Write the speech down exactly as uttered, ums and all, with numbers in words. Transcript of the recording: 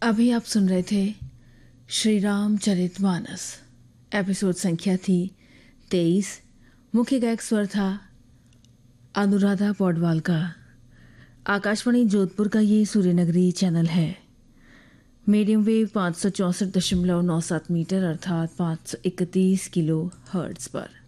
अभी आप सुन रहे थे श्री रामचरितमानस। एपिसोड संख्या थी तेईस। मुख्य गायक स्वर था अनुराधा पौडवाल का। आकाशवाणी जोधपुर का ये सूर्यनगरी चैनल है। मीडियम वेव पाँच सौ चौंसठ दशमलव नौ सात मीटर अर्थात पाँच सौ इकतीस किलो हर्ट्ज पर।